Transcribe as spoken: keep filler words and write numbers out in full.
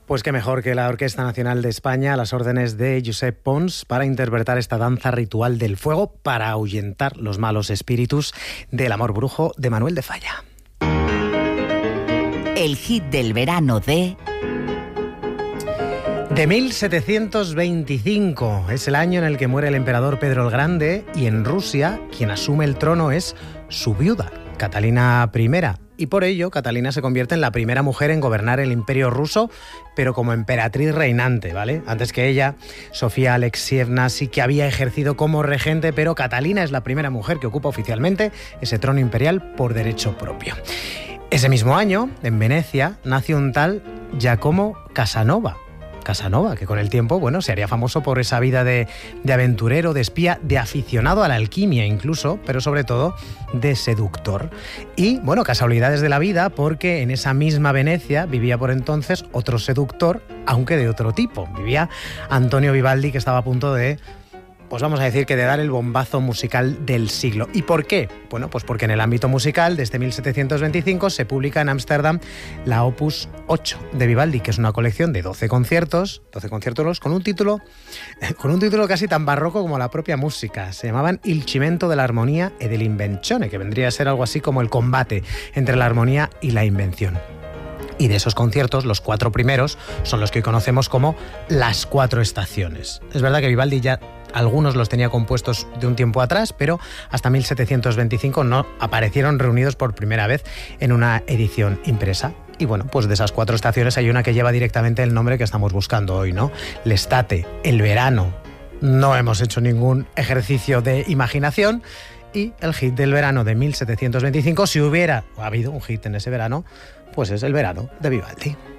Pues qué mejor que la Orquesta Nacional de España a las órdenes de Josep Pons para interpretar esta danza ritual del fuego para ahuyentar los malos espíritus del amor brujo de Manuel de Falla. El hit del verano de... De mil setecientos veinticinco es el año en el que muere el emperador Pedro el Grande y en Rusia quien asume el trono es su viuda, Catalina primera. Y por ello, Catalina se convierte en la primera mujer en gobernar el Imperio ruso, pero como emperatriz reinante, ¿vale? Antes que ella, Sofía Alexievna sí que había ejercido como regente, pero Catalina es la primera mujer que ocupa oficialmente ese trono imperial por derecho propio. Ese mismo año, en Venecia, nace un tal Giacomo Casanova. Casanova, que con el tiempo, bueno, se haría famoso por esa vida de, de aventurero, de espía, de aficionado a la alquimia incluso, pero sobre todo de seductor. Y, bueno, casualidades de la vida, porque en esa misma Venecia vivía por entonces otro seductor, aunque de otro tipo. Vivía Antonio Vivaldi, que estaba a punto de... pues vamos a decir que de dar el bombazo musical del siglo. ¿Y por qué? Bueno, pues porque en el ámbito musical, desde mil setecientos veinticinco, se publica en Ámsterdam la Opus ocho de Vivaldi, que es una colección de doce conciertos, doce conciertos con un título, con un título casi tan barroco como la propia música. Se llamaban Il cimento della armonía e dell'invenzione, que vendría a ser algo así como el combate entre la armonía y la invención. Y de esos conciertos, los cuatro primeros son los que conocemos como las cuatro estaciones. Es verdad que Vivaldi ya algunos los tenía compuestos de un tiempo atrás, pero hasta mil setecientos veinticinco no aparecieron reunidos por primera vez en una edición impresa. Y bueno, pues de esas cuatro estaciones hay una que lleva directamente el nombre que estamos buscando hoy, ¿no? L'estate, el verano. No hemos hecho ningún ejercicio de imaginación. Y el hit del verano de mil setecientos veinticinco, si hubiera habido un hit en ese verano, pues es el verano de Vivaldi.